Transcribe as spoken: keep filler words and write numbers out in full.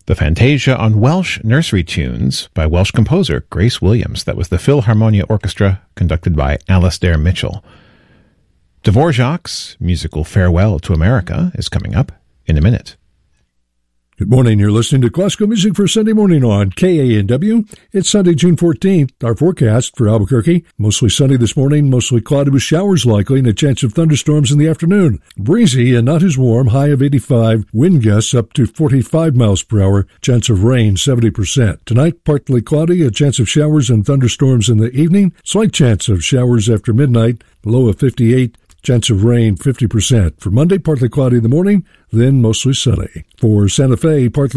The Fantasia on Welsh Nursery Tunes by Welsh composer Grace Williams. That was the Philharmonia Orchestra, conducted by Alastair Mitchell. Dvorak's musical Farewell to America is coming up in a minute. Good morning. You're listening to Classical Music for Sunday morning on K A N W. It's Sunday, June fourteenth. Our forecast for Albuquerque: mostly sunny this morning, mostly cloudy with showers likely, and a chance of thunderstorms in the afternoon. Breezy and not as warm, high of eighty-five. Wind gusts up to forty-five miles per hour. Chance of rain, seventy percent. Tonight, partly cloudy, a chance of showers and thunderstorms in the evening. Slight chance of showers after midnight, low of fifty-eight. Chance of rain, fifty percent. For Monday, partly cloudy in the morning, then mostly sunny. For Santa Fe, partly